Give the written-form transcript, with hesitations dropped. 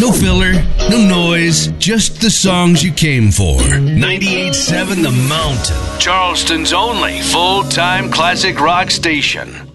No filler, no noise, just the songs you came for. 98.7 The Mountain, Charleston's only full-time classic rock station.